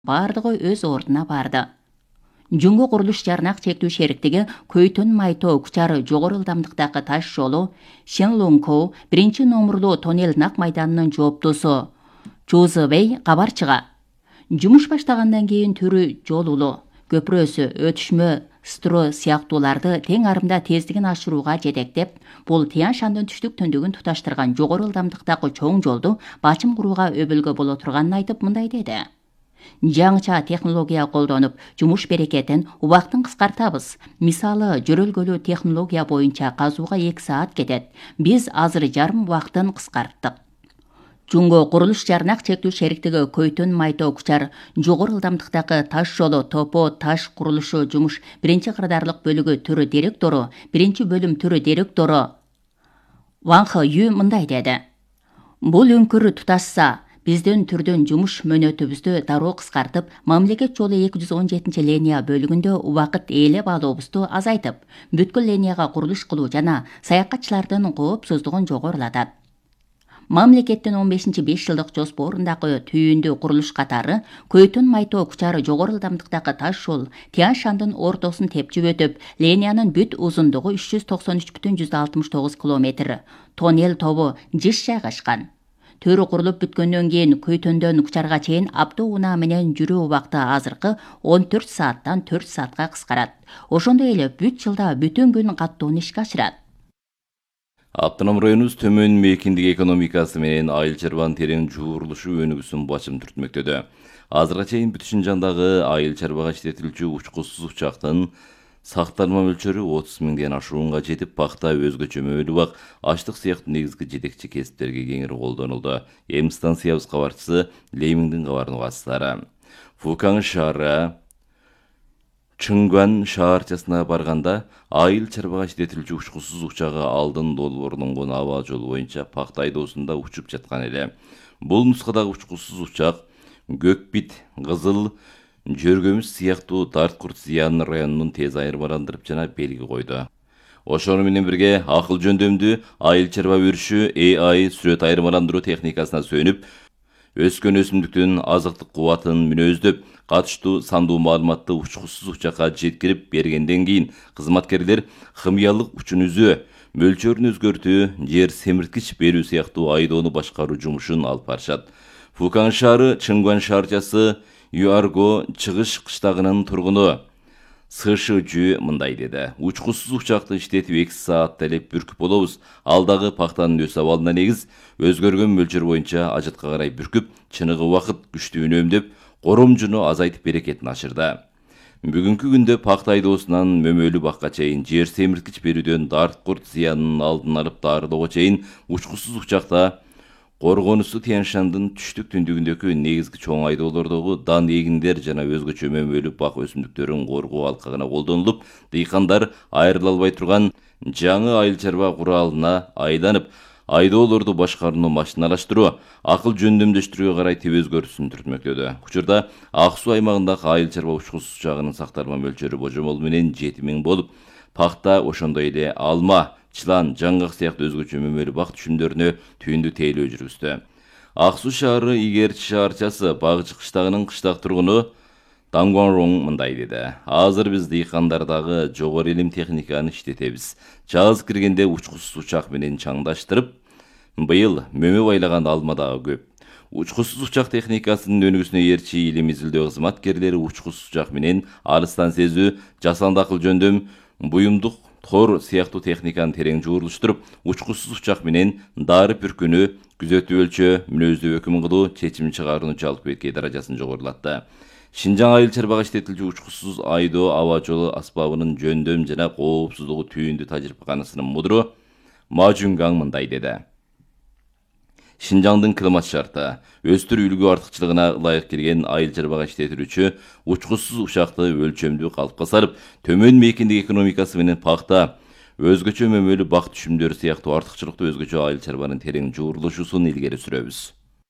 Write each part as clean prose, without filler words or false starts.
бардығы өз ордуна барды. Жүнгө курулуш жарнак чектүү шериктиги Көйтөн Майто Кучары жогору ылдамдыктагы таш жолу Шенлункоу 1-номерлуу тоннель нак майданынын жооптусу Чузыбей кабар чыга. Жумуш баштагандан кийин түрү жолулу, көпүрөсү, өтүшмө, стро сыяктууларды тең арымда тездигин ашырууга жетектеп, бул Тянь Шандын түштүк түндүгүн туташтырган жогору ылдамдыктагы чоң жолду бачым курууга өбөлгө боло турганын айтып мындай деди. Жаңыча технология колдонуп, жумуш берекетин, убактын кыскартабыз. Мисалы, жөрөлгөлүү технология боюнча казууга 2 саат кетет. Биз азыр жарым убактын кыскарттык. Жүнгө курулуш жарнак чектүү шериктиги Көйтөн Майто Кучар жогору ылдамдыктагы таш жолу Топо таш курулушу жумуш 1-кырдаарлык бөлүгү түрү директору, 1-бөлүм түрү директору Ван Хэ мындай деди. Бул үңкүр туташса, биздин түрдүн жумуш мөөнөтүбүздү дароо кыскартып, мамлекет жолу 217 линия бөлүгүндө убакыт ээлеп алуубузду азайтып, бүткүл линияга курулуш кылуу жана саякатчылардын коопсуздугун жогорулатат. Мамлекеттин 15-5 жылдык жоспорундагы түйүндүү курулуш катары Көйтөн Майто Кучары жогору ылдамдыктагы таш жол Тянь Шандын ортосун тепчип өтүп, линиянын бүт узундугу 393,169 км. Тоннель тобу жыш жайгашкан. Төрү курулуп бүткөндөн кийин Көйтөндөн Кучарга чейин автоунаа менен жүрүү убакты азыркы 14 сааттан 4 саатка кыскарат. Ошондой эле бүт жылда бүтүн күн каттууну ишке ашырат. Автоном районубуз төмөн мейкиндик экономикасы менен айыл чарбанын терең жуурулушу өнүгүүсүн бачым түртмөктөдө. Азыркыга чейин бүт Шинжандагы айыл чарбага иштетилүүчү учкусуз учактын сакталма мөлчөрү 30 миңден ашуунга жетип, пахта, өзгөчө мөөлүү бак, ачлык сыяктуу негизги жетекчи кесиптерге кеңири колдонулду. Эми станциябыз кабарчысы Леймиңдин кабарын угасыздар. Фукан шаары Чыңган шаарчасына барганда айыл чарбага иштетилүүчү учкусуз учагы алдын долбоорлонгон аба жолу боюнча пахта айдоосунда учуп жаткан эле. Бул нускадагы учкусуз учак көкбит, кызыл, жөргөмүз сыяктуу дарт-курт зыянын районунун тез айырмаландырып жана белги койду. Ошону менен бирге акыл жөндөмдүү айыл чарба өрүшү AI сүрөт айырмаландыруу техникасына сүйөнүп, өскөн өсүмдүктүн азыктык кубатын мүнөздөп, катыштуу сандуу маалыматты учкусуз учакка жеткирип бергенден кийин кызматкерлер химиялык учун үзүү, мөлчөрүн өзгөртүү, жер семирткич берүү сыяктуу айдоону башкаруу жумушун алып барышат. Фукан шаары Чыңган шаарчасы Юарго чыгыш кыштагынын тургуну СШЖ мындай деди. Учкусуз учакты иштетип 2 саатта эле бүркүп болобуз. Алдагы пахтанын өс абалына негиз өзгөргөн мөлчөр боюнча ажытка карай бүркүп, чыныгы убакыт күчтүү үнөмдөп, коромжуну азайтып берекетин ашырды. Бүгүнкү күндө пахта айдоосунан мөмөлүү бакка чейин, жер семирткич берүүдөн дарт-курт зыянынын алдын алып дарылоого чейин учкусуз учакта Коргонусу Тянь Шандын түштүк түндүгүндөгү негизги чоң айдоолордогу дан эгиндер жана өзгөчө мөмөлүү бак өсүмдүктөрүн коргоо алкагына колдонулуп, дыйкандар айрыла албай турган жаңы айыл чарба куралына айланып, айдоолорду башкарууну машиналаштыруу, акыл жөндөмдөштүрүүгө карай теп өзгөртүүсүн түртмөктөдө. Учурда Ак суу аймагындагы айыл чарба учкусуз учагынын сакталма мөлчөрү божомол менен 7000 болуп, пахта ошондой эле алма, чылан, жаңгак сыяктуу өзгөчө мөмөлүү бак түшүмдөрүнө түйүндүү тейлөө жүргүздү. Ак суу шаары Игерчи шаарчасы Багчы кыштагынын кыштак тургуну Дангуанрong мындай деди. Азыр биз дыйкандардагы жогору илим техниканы иштетебиз. Жаз киргенде учкусуз учак менен чаңдаштырып, быйыл мөмө байлаган алма дагы көп. Учкусуз учак техникасынын өнүгүүсүнө эрчи илим изилдөө кызматкерлери учкусуз учак менен алыстан сезүү, жасанды акыл жөндөм, буюмдук тор сыяктуу техниканы терең жуурулуштуруп, учкусуз учак менен дары пүркүнү, күзөтүү өлчөө, мүнөздүү өкүм кылуу, чечим чыгарууну жалпы беткей даражасын жогорулатты. Шинжаң айыл чарбага иштетилүүчү учкусуз айдоо аба жолу аспабынын жөндөм жана коопсуздугу түйүндүү тажрыйбаканасынын мудру Ма Жүнгаң мындай деди. Шинжаңдын климат шарты, өстүр үлгү артыкчылыгына ылайык келген айыл чарбага иштетилүүчү учкусуз учакты өлчөмдүү калыпка салып, төмөн мейкиндик экономикасы менен пахта, өзгөчө мөмөлүү бак түшүмдөрү сыяктуу артыкчылыктуу өзгөчө айыл чарбанын терең жуурулушусун илгери сүрөбүз.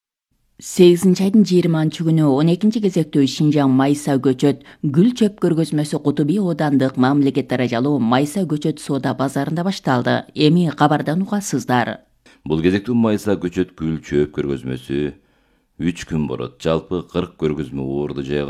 8 айдын 20 күнү 12 кезектөө Шинжаң майса көчөт гүл чөп көргөзмөсү Кутуби оодандык мамлекет даражалуу майса көчөт соода базарында башталды. Эми кабардан угасыздар. Бул кезектүү майса көчөт гүл чөп көргөзмөсү 3 күн болот. Жалпы 40 көргөзмө орду жайга